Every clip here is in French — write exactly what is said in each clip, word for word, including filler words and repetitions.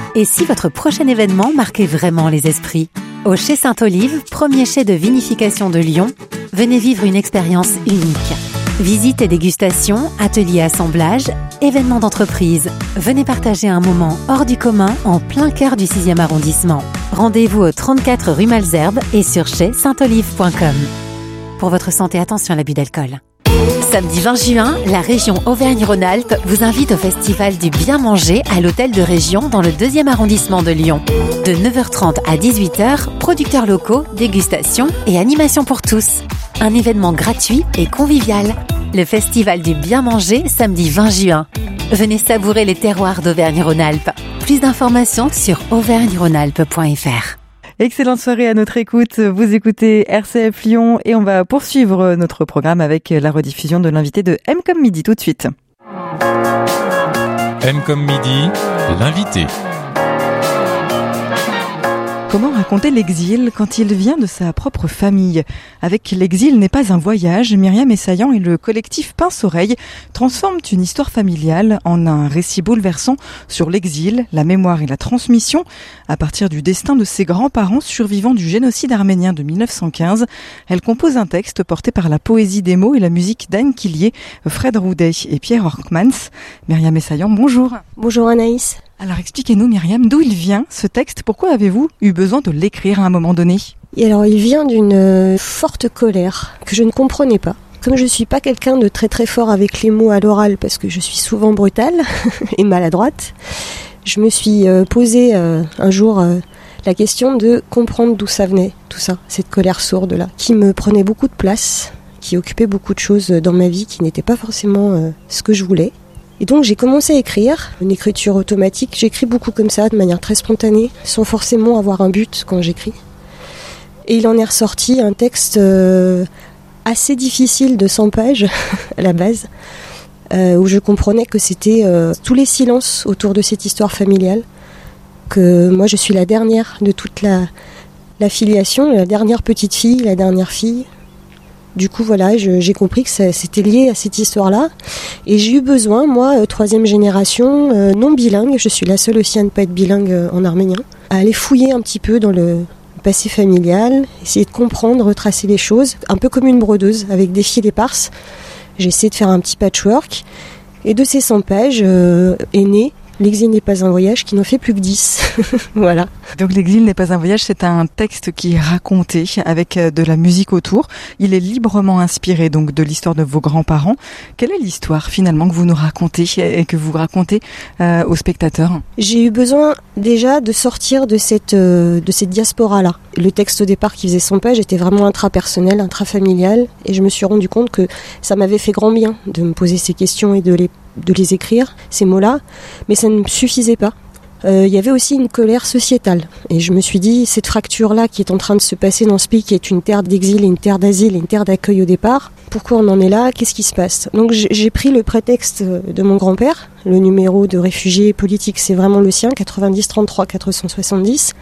Et si votre prochain événement marquait vraiment les esprits ? Au Chai Sainte-Olive, premier chai de vinification de Lyon, venez vivre une expérience unique. Visites et dégustations, ateliers assemblage, événements d'entreprise. Venez partager un moment hors du commun en plein cœur du sixième arrondissement. Rendez-vous au trente-quatre rue Malesherbes et sur chai sainte olive point com. Pour votre santé, attention à l'abus d'alcool. Samedi vingt juin, la région Auvergne-Rhône-Alpes vous invite au festival du bien manger à l'hôtel de région dans le deuxième arrondissement de Lyon. De neuf heures trente à dix-huit heures, producteurs locaux, dégustation et animation pour tous. Un événement gratuit et convivial. Le festival du bien manger, samedi vingt juin. Venez savourer les terroirs d'Auvergne-Rhône-Alpes. Plus d'informations sur auvergne rhône alpes point f r. Excellente soirée à notre écoute. Vous écoutez R C F Lyon et on va poursuivre notre programme avec la rediffusion de l'invité de M comme midi tout de suite. M comme midi, l'invité. Comment raconter l'exil quand il vient de sa propre famille ? Avec L'exil n'est pas un voyage, Myriam Essayan et le collectif Pince-Oreille transforment une histoire familiale en un récit bouleversant sur l'exil, la mémoire et la transmission. À partir du destin de ses grands-parents survivants du génocide arménien de mille neuf cent quinze, elle compose un texte porté par la poésie des mots et la musique d'Anne Quillier, Fred Roudet et Pierre Horkmans. Myriam Essayan, bonjour. Bonjour Anaïs. Alors expliquez-nous Myriam, d'où il vient ce texte ? Pourquoi avez-vous eu besoin de l'écrire à un moment donné ? Et alors il vient d'une forte colère que je ne comprenais pas. Comme je ne suis pas quelqu'un de très très fort avec les mots à l'oral parce que je suis souvent brutale et maladroite, je me suis euh, posé euh, un jour euh, la question de comprendre d'où ça venait, tout ça, cette colère sourde là, qui me prenait beaucoup de place, qui occupait beaucoup de choses dans ma vie qui n'étaient pas forcément euh, ce que je voulais. Et donc j'ai commencé à écrire, une écriture automatique, j'écris beaucoup comme ça, de manière très spontanée, sans forcément avoir un but quand j'écris. Et il en est ressorti un texte euh, assez difficile de cent pages à la base, euh, où je comprenais que c'était euh, tous les silences autour de cette histoire familiale, que moi je suis la dernière de toute la, la filiation, la dernière petite fille, la dernière fille. Du coup, voilà, je, j'ai compris que ça, c'était lié à cette histoire-là. Et j'ai eu besoin, moi, euh, troisième génération, euh, non bilingue, je suis la seule aussi à ne pas être bilingue euh, en arménien, à aller fouiller un petit peu dans le passé familial, essayer de comprendre, retracer les choses, un peu comme une brodeuse, avec des fils éparses. J'ai essayé de faire un petit patchwork. Et de ces cent pages euh, est né L'exil n'est pas un voyage, qui n'en fait plus que dix. Voilà. Donc L'exil n'est pas un voyage, c'est un texte qui est raconté avec de la musique autour. Il est librement inspiré donc de l'histoire de vos grands-parents. Quelle est l'histoire finalement que vous nous racontez et que vous racontez euh, aux spectateurs ? J'ai eu besoin déjà de sortir de cette, euh, de cette diaspora-là. Le texte au départ qui faisait cent pages était vraiment intrapersonnel, intrafamilial, et je me suis rendu compte que ça m'avait fait grand bien de me poser ces questions et de les de les écrire, ces mots-là, mais ça ne me suffisait pas. Euh, il y avait aussi une colère sociétale, et je me suis dit, cette fracture-là qui est en train de se passer dans ce pays, qui est une terre d'exil, une terre d'asile, une terre d'accueil au départ, pourquoi on en est là ? Qu'est-ce qui se passe ? Donc j'ai pris le prétexte de mon grand-père, le numéro de réfugié politique, c'est vraiment le sien, quatre-vingt-dix trente-trois quatre cent soixante-dix,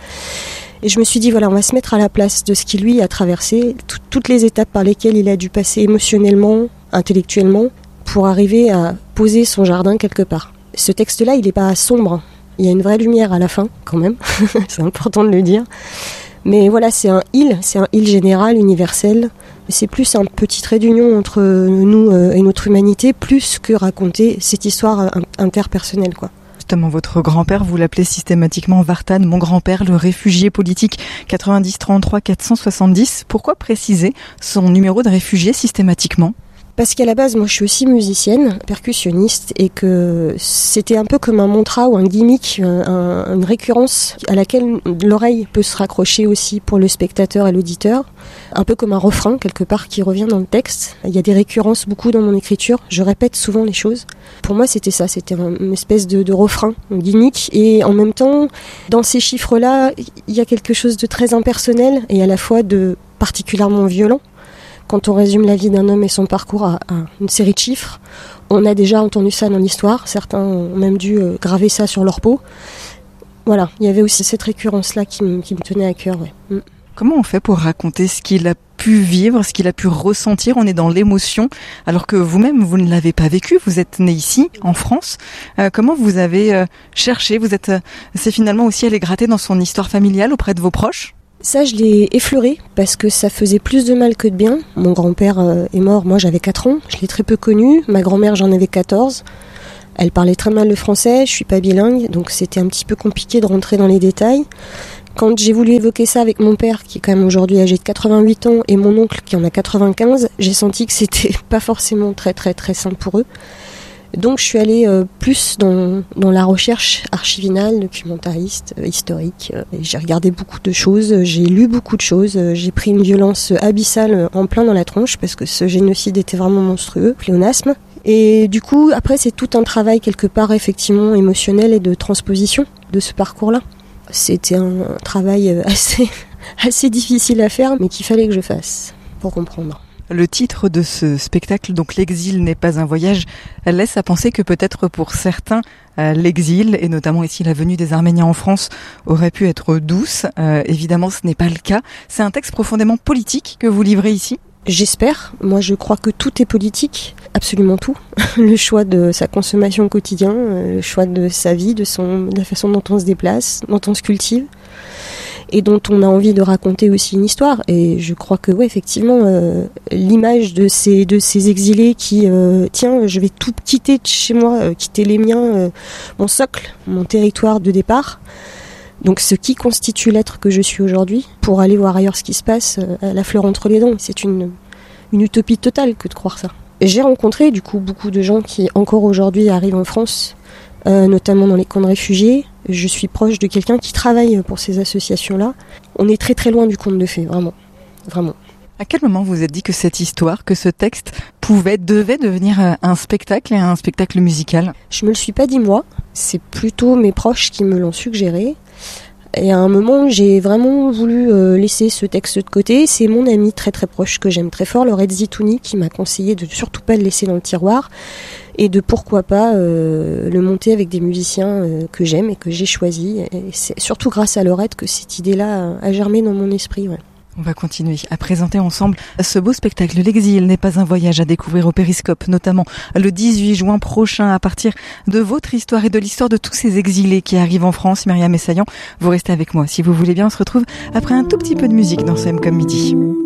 et je me suis dit, voilà, on va se mettre à la place de ce qui, lui, a traversé, t- toutes les étapes par lesquelles il a dû passer émotionnellement, intellectuellement, pour arriver à poser son jardin quelque part. Ce texte-là, il n'est pas sombre. Il y a une vraie lumière à la fin, quand même. C'est important de le dire. Mais voilà, c'est un il, c'est un il général, universel. C'est plus un petit trait d'union entre nous et notre humanité, plus que raconter cette histoire interpersonnelle, quoi. Justement, votre grand-père, vous l'appelez systématiquement Vartan, mon grand-père, le réfugié politique quatre-vingt-dix trente-trois quatre cent soixante-dix. Pourquoi préciser son numéro de réfugié systématiquement ? Parce qu'à la base, moi je suis aussi musicienne, percussionniste, et que c'était un peu comme un mantra ou un gimmick, un, une récurrence à laquelle l'oreille peut se raccrocher aussi pour le spectateur et l'auditeur. Un peu comme un refrain quelque part qui revient dans le texte. Il y a des récurrences beaucoup dans mon écriture, je répète souvent les choses. Pour moi c'était ça, c'était une espèce de, de refrain, un gimmick, et en même temps, dans ces chiffres-là, il y a quelque chose de très impersonnel et à la fois de particulièrement violent. Quand on résume la vie d'un homme et son parcours à, à une série de chiffres, on a déjà entendu ça dans l'histoire. Certains ont même dû euh, graver ça sur leur peau. Voilà, il y avait aussi cette récurrence-là qui, m- qui me tenait à cœur. Ouais. Mm. Comment on fait pour raconter ce qu'il a pu vivre, ce qu'il a pu ressentir. On est dans l'émotion, alors que vous-même, vous ne l'avez pas vécu. Vous êtes né ici, en France. Euh, comment vous avez euh, cherché Vous êtes, euh, c'est finalement aussi aller gratter dans son histoire familiale auprès de vos proches? Ça, je l'ai effleuré parce que ça faisait plus de mal que de bien. Mon grand-père euh, est mort, moi j'avais quatre ans, je l'ai très peu connu. Ma grand-mère, j'en avais quatorze. Elle parlait très mal le français, je suis pas bilingue, donc c'était un petit peu compliqué de rentrer dans les détails. Quand j'ai voulu évoquer ça avec mon père, qui est quand même aujourd'hui âgé de quatre-vingt-huit ans, et mon oncle qui en a quatre-vingt-quinze, j'ai senti que c'était pas forcément très très très simple pour eux. Donc je suis allée euh, plus dans, dans la recherche archivinale, documentariste, euh, historique. Euh, et j'ai regardé beaucoup de choses, j'ai lu beaucoup de choses, euh, j'ai pris une violence abyssale en plein dans la tronche parce que ce génocide était vraiment monstrueux, pléonasme. Et du coup, après, c'est tout un travail quelque part effectivement émotionnel et de transposition de ce parcours-là. C'était un, un travail assez, assez difficile à faire, mais qu'il fallait que je fasse pour comprendre. Le titre de ce spectacle, donc l'exil n'est pas un voyage, laisse à penser que peut-être pour certains, euh, l'exil, et notamment ici la venue des Arméniens en France, aurait pu être douce. Euh, évidemment, ce n'est pas le cas. C'est un texte profondément politique que vous livrez ici. J'espère. Moi, je crois que tout est politique, absolument tout. Le choix de sa consommation au quotidien, le choix de sa vie, de, son, de la façon dont on se déplace, dont on se cultive, et dont on a envie de raconter aussi une histoire. Et je crois que, ouais, effectivement, euh, l'image de ces, de ces exilés qui, euh, tiens, je vais tout quitter de chez moi, euh, quitter les miens, euh, mon socle, mon territoire de départ, donc ce qui constitue l'être que je suis aujourd'hui, pour aller voir ailleurs ce qui se passe, euh, la fleur entre les dents. C'est une, une utopie totale que de croire ça. Et j'ai rencontré du coup beaucoup de gens qui encore aujourd'hui arrivent en France, euh, notamment dans les camps de réfugiés. Je suis proche de quelqu'un qui travaille pour ces associations-là. On est très très loin du conte de fées, vraiment, vraiment. À quel moment vous vous êtes dit que cette histoire, que ce texte pouvait, devait devenir un spectacle et un spectacle musical? Je me le suis pas dit moi, c'est plutôt mes proches qui me l'ont suggéré. Et à un moment, j'ai vraiment voulu euh, laisser ce texte de côté. C'est mon ami très très proche que j'aime très fort, Laurette Zitouni, qui m'a conseillé de surtout pas le laisser dans le tiroir et de pourquoi pas euh, le monter avec des musiciens euh, que j'aime et que j'ai choisis. Et c'est surtout grâce à Laurette que cette idée-là a germé dans mon esprit. Ouais. On va continuer à présenter ensemble ce beau spectacle. L'exil n'est pas un voyage à découvrir au Périscope, notamment le dix-huit juin prochain, à partir de votre histoire et de l'histoire de tous ces exilés qui arrivent en France. Myriam Essayan, vous restez avec moi. Si vous voulez bien, on se retrouve après un tout petit peu de musique dans C M comme midi.